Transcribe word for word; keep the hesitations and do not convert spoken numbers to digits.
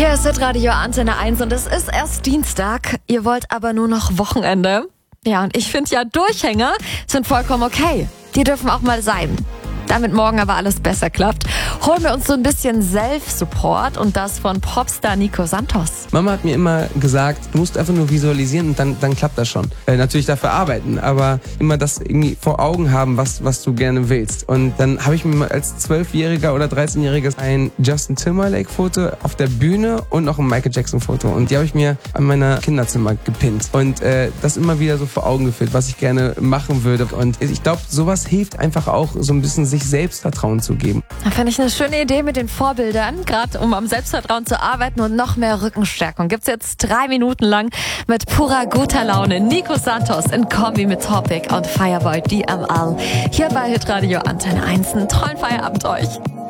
Hier ist Hitradio Antenne eins und es ist erst Dienstag. Ihr wollt aber nur noch Wochenende. Ja, und ich finde ja, Durchhänger sind vollkommen okay. Die dürfen auch mal sein. Damit morgen aber alles besser klappt, holen wir uns so ein bisschen Self-Support und das von Popstar Nico Santos. Mama hat mir immer gesagt, du musst einfach nur visualisieren und dann, dann klappt das schon. Äh, natürlich dafür arbeiten, aber immer das irgendwie vor Augen haben, was, was du gerne willst. Und dann habe ich mir mal als zwölfjähriger oder dreizehnjähriges ein Justin Timberlake-Foto auf der Bühne und noch ein Michael Jackson-Foto. Und die habe ich mir an meiner Kinderzimmer gepinnt. Und äh, das immer wieder so vor Augen geführt, was ich gerne machen würde. Und ich glaube, sowas hilft einfach auch, so ein bisschen sich Selbstvertrauen zu geben. Da finde ich eine schöne Idee mit den Vorbildern, gerade um am Selbstvertrauen zu arbeiten und noch mehr Rückenstärkung. Gibt's jetzt drei Minuten lang mit purer guter Laune. Nico Santos in Kombi mit Topic und Fireboy D M L. Hier bei Hitradio Antenne eins. Einen tollen Feierabend euch.